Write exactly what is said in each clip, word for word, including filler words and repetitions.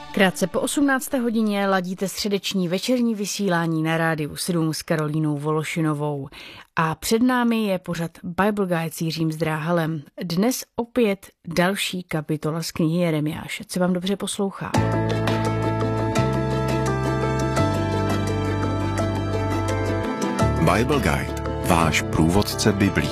Krátce po osmnácté hodině ladíte středeční večerní vysílání na Rádiu sedm s Karolínou Vološinovou. A před námi je pořad Bible Guide s Jiřím Zdráhalem. Dnes opět další kapitola z knihy Jeremiáše. Co vám dobře poslouchá. Bible Guide, váš průvodce Biblí.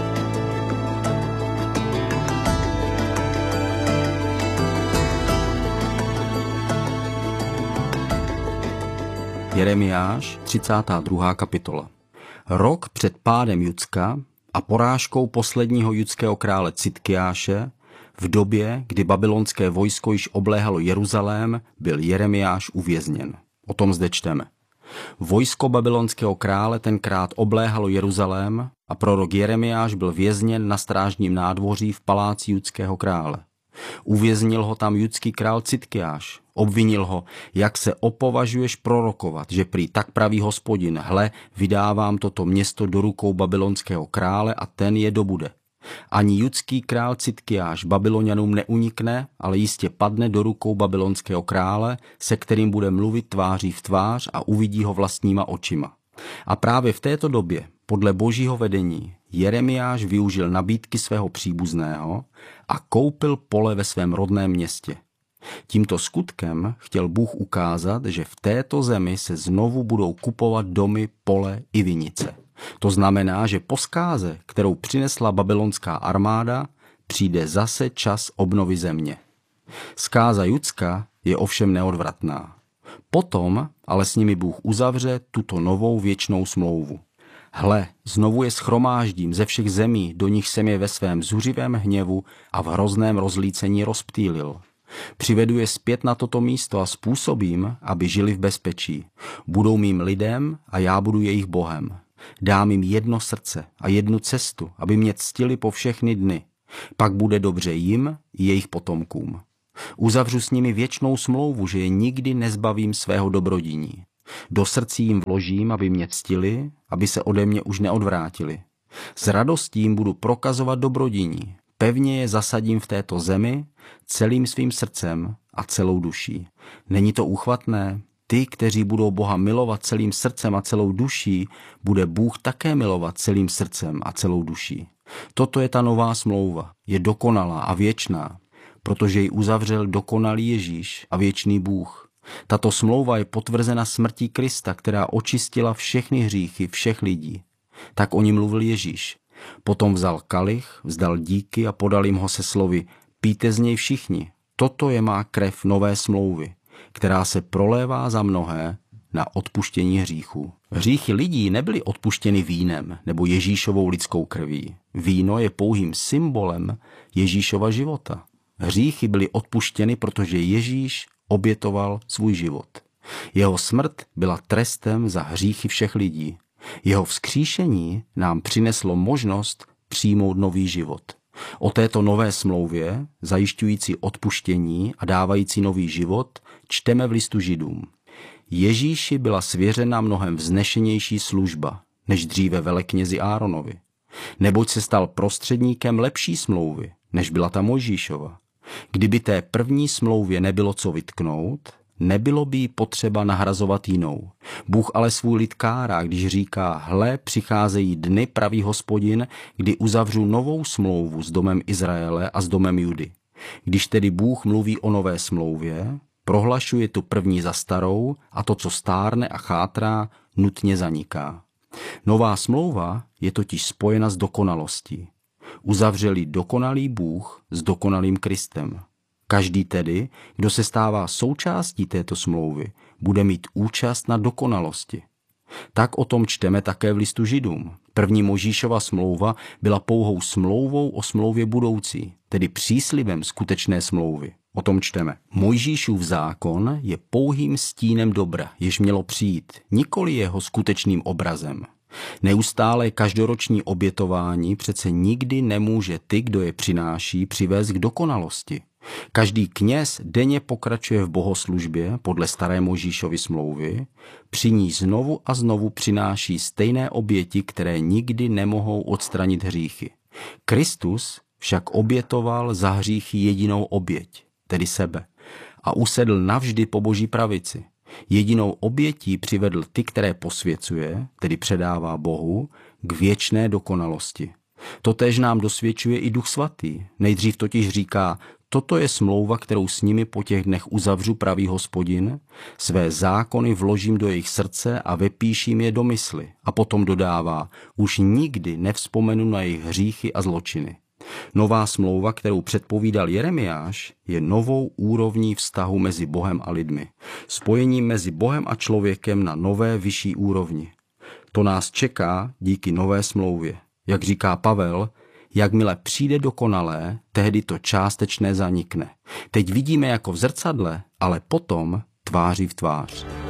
Jeremiáš, třicátá druhá kapitola. Rok před pádem Judska a porážkou posledního judského krále Citkiáše, v době, kdy babylonské vojsko již obléhalo Jeruzalém, byl Jeremiáš uvězněn. O tom zde čteme. Vojsko babylonského krále tenkrát obléhalo Jeruzalém a prorok Jeremiáš byl vězněn na strážním nádvoří v paláci judského krále. Uvěznil ho tam judský král Citkiáš. Obvinil ho, jak se opovažuješ prorokovat, že prý tak praví Hospodin, hle, vydávám toto město do rukou babylonského krále a ten je dobude. Ani judský král Citkiáš Babylonianům neunikne, ale jistě padne do rukou babylonského krále, se kterým bude mluvit tváří v tvář a uvidí ho vlastníma očima. A právě v této době, podle božího vedení, Jeremiáš využil nabídky svého příbuzného a koupil pole ve svém rodném městě. Tímto skutkem chtěl Bůh ukázat, že v této zemi se znovu budou kupovat domy, pole i vinice. To znamená, že po zkáze, kterou přinesla babylonská armáda, přijde zase čas obnovy země. Zkáza Judska je ovšem neodvratná. Potom ale s nimi Bůh uzavře tuto novou věčnou smlouvu. Hle, znovu je shromáždím ze všech zemí, do nich jsem je ve svém zuřivém hněvu a v hrozném rozlícení rozptýlil. Přivedu je zpět na toto místo a způsobím, aby žili v bezpečí. Budou mým lidem a já budu jejich Bohem. Dám jim jedno srdce a jednu cestu, aby mě ctili po všechny dny. Pak bude dobře jim i jejich potomkům. Uzavřu s nimi věčnou smlouvu, že je nikdy nezbavím svého dobrodiní. Do srdcí jim vložím, aby mě ctili, aby se ode mě už neodvrátili. S radostí jim budu prokazovat dobrodiní. Pevně je zasadím v této zemi celým svým srdcem a celou duší. Není to úchvatné? Ty, kteří budou Boha milovat celým srdcem a celou duší, bude Bůh také milovat celým srdcem a celou duší. Toto je ta nová smlouva. Je dokonalá a věčná, protože ji uzavřel dokonalý Ježíš a věčný Bůh. Tato smlouva je potvrzena smrtí Krista, která očistila všechny hříchy všech lidí. Tak o ní mluvil Ježíš. Potom vzal kalich, vzdal díky a podal jim ho se slovy: pijte z něj všichni, toto je má krev nové smlouvy, která se prolévá za mnohé na odpuštění hříchů. Hříchy lidí nebyly odpuštěny vínem nebo Ježíšovou lidskou krví. Víno je pouhým symbolem Ježíšova života. Hříchy byly odpuštěny, protože Ježíš obětoval svůj život. Jeho smrt byla trestem za hříchy všech lidí. Jeho vzkříšení nám přineslo možnost přijmout nový život. O této nové smlouvě, zajišťující odpuštění a dávající nový život, čteme v listu Židům. Ježíši byla svěřena mnohem vznešenější služba, než dříve veleknězi Áronovi. Neboť se stal prostředníkem lepší smlouvy, než byla ta Mojžíšova. Kdyby té první smlouvě nebylo co vytknout, nebylo by jí potřeba nahrazovat jinou. Bůh ale svůj lid kárá, když říká: hle, přicházejí dny, pravý Hospodin, kdy uzavřu novou smlouvu s domem Izraele a s domem Judy. Když tedy Bůh mluví o nové smlouvě, prohlašuje tu první za starou a to, co stárne a chátrá, nutně zaniká. Nová smlouva je totiž spojena s dokonalostí. Uzavřeli dokonalý Bůh s dokonalým Kristem. Každý tedy, kdo se stává součástí této smlouvy, bude mít účast na dokonalosti. Tak o tom čteme také v listu Židům. První Mojžíšova smlouva byla pouhou smlouvou o smlouvě budoucí, tedy příslibem skutečné smlouvy. O tom čteme. Mojžíšův zákon je pouhým stínem dobra, jež mělo přijít, nikoli jeho skutečným obrazem. Neustálé každoroční obětování přece nikdy nemůže ty, kdo je přináší, přivést k dokonalosti. Každý kněz denně pokračuje v bohoslužbě podle staré Mojžíšovy smlouvy, při ní znovu a znovu přináší stejné oběti, které nikdy nemohou odstranit hříchy. Kristus však obětoval za hříchy jedinou oběť, tedy sebe, a a usedl navždy po Boží pravici. Jedinou obětí přivedl ty, které posvěcuje, tedy předává Bohu, k věčné dokonalosti. Totéž nám dosvědčuje i Duch Svatý. Nejdřív totiž říká, toto je smlouva, kterou s nimi po těch dnech uzavřu, pravý Hospodin, své zákony vložím do jejich srdce a vepíším je do mysli. A potom dodává, už nikdy nevzpomenu na jejich hříchy a zločiny. Nová smlouva, kterou předpovídal Jeremiáš, je novou úrovní vztahu mezi Bohem a lidmi. Spojení mezi Bohem a člověkem na nové vyšší úrovni. To nás čeká díky nové smlouvě. Jak říká Pavel, jakmile přijde dokonalé, tehdy to částečné zanikne. Teď vidíme jako v zrcadle, ale potom tváří v tvář.